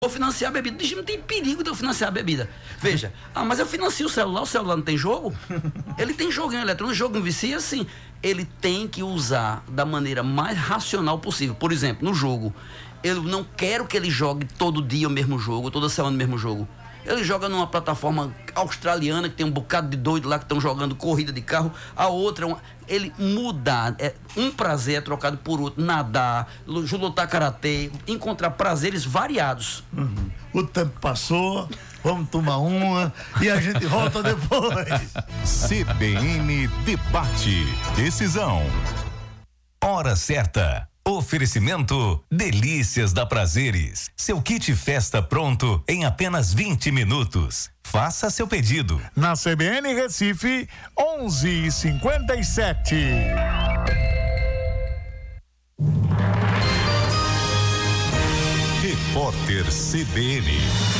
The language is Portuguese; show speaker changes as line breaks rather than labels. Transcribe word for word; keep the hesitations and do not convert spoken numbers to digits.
Vou financiar a bebida. Diz, não tem perigo de eu financiar a bebida. Veja, ah, mas eu financio o celular, o celular não tem jogo? Ele tem jogo em eletrônico, o jogo não vicia, sim. Ele tem que usar da maneira mais racional possível. Por exemplo, no jogo, eu não quero que ele jogue todo dia o mesmo jogo, toda semana o mesmo jogo. Ele joga numa plataforma australiana que tem um bocado de doido lá que estão jogando corrida de carro. A outra, uma, ele mudar, é, um prazer é trocado por outro. Nadar, lutar karatê, encontrar prazeres variados.
Uhum. O tempo passou, vamos tomar uma e a gente volta depois.
C B N Debate. Decisão. Hora certa. Oferecimento Delícias da Prazeres. Seu kit festa pronto em apenas vinte minutos. Faça seu pedido.
Na C B N Recife, onze e cinquenta e sete.
Repórter C B N.